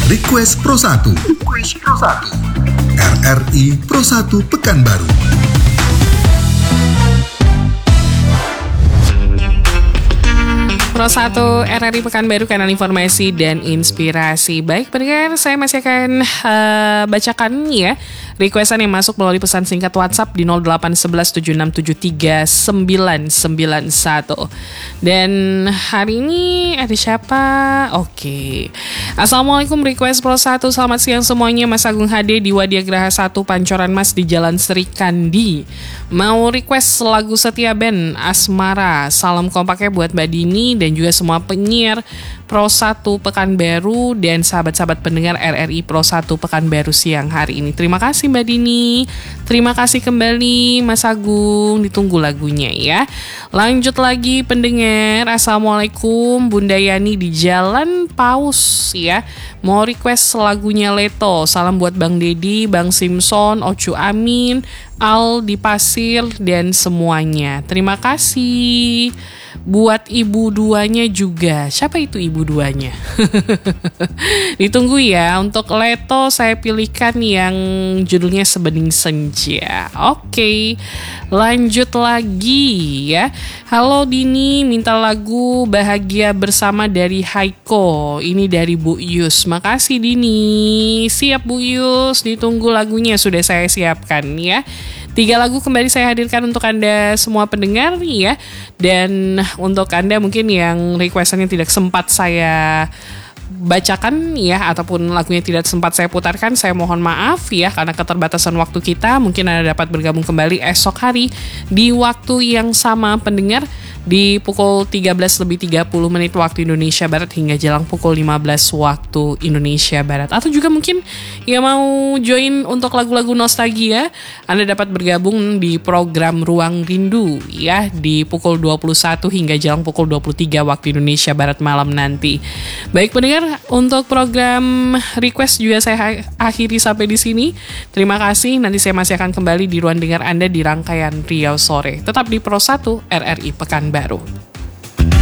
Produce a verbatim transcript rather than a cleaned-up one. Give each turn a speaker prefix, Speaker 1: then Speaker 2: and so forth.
Speaker 1: Request Pro satu. Request Pro satu. R R I Pro satu Pekanbaru.
Speaker 2: Pro satu R R I Pekanbaru, kanal informasi dan inspirasi. Baik pendengar, saya masih akan uh, bacakan ya requestan yang masuk melalui pesan singkat WhatsApp di nol delapan satu satu tujuh enam tujuh tiga sembilan sembilan satu. Dan hari ini ada siapa? Oke. Assalamualaikum Request Pro satu. Selamat siang semuanya. Mas Agung H D di Wadiagraha satu Pancoran Mas di Jalan Sri Kandi. Mau request lagu Setia Band Asmara. Salam kompaknya buat Mbak Dini dan juga semua penyiar Pro satu Pekanbaru dan sahabat-sahabat pendengar R R I Pro satu Pekanbaru siang hari ini. Terima kasih Mbak Dini. Terima kasih kembali Mas Agung. Ditunggu lagunya ya. Lanjut lagi pendengar. Assalamualaikum Bunda Yani di Jalan Paus ya. Mau request lagunya Leto. Salam buat Bang Dedi, Bang Simpson, Ocu Amin, Al di Pasir dan semuanya. Terima kasih. Buat ibu duanya juga. Siapa itu ibu duanya? Ditunggu ya. Untuk Leto saya pilihkan yang judulnya Sebening Senja. Oke, lanjut lagi ya. Halo Dini, minta lagu Bahagia Bersama dari Haiko. Ini dari Bu Yus. Makasih Dini. Siap Bu Yus. Ditunggu lagunya sudah saya siapkan ya. Tiga lagu kembali saya hadirkan untuk Anda semua pendengar ya. Dan untuk Anda mungkin yang requestannya tidak sempat saya bacakan ya, ataupun lagunya tidak sempat saya putarkan, saya mohon maaf ya karena keterbatasan waktu kita. Mungkin Anda dapat bergabung kembali esok hari di waktu yang sama pendengar, di pukul tiga belas lebih tiga puluh menit waktu Indonesia Barat hingga jelang pukul lima belas waktu Indonesia Barat. Atau juga mungkin yang mau join untuk lagu-lagu nostalgia, Anda dapat bergabung di program Ruang Rindu ya di pukul dua puluh satu hingga jelang pukul dua puluh tiga waktu Indonesia Barat malam nanti. Baik pendengar, untuk program request juga saya akhiri sampai di sini. Terima kasih. Nanti saya masih akan kembali di ruang dengar Anda di rangkaian Riau Sore. Tetap di Pro satu R R I Pekanbaru.